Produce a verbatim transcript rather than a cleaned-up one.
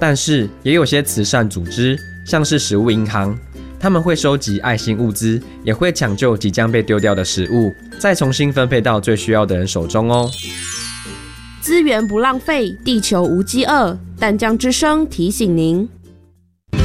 但是也有些慈善组织，像是食物银行，他们会收集爱心物资，也会抢救即将被丢掉的食物，再重新分配到最需要的人手中哦。 资源不浪费，地球无饥饿。淡江之声提醒您。